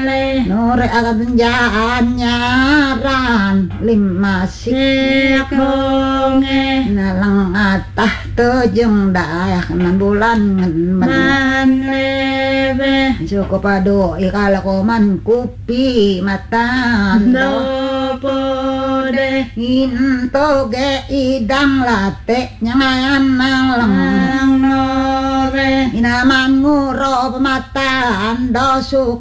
Nore akan janyaran lima Sikonge nalang atah tejeng dayak nan bulan manlebe Suko pado ikala koman kupi matan dopode Intoge idang late nyangan nalang ang nore Inaman nguro pemataan dosuk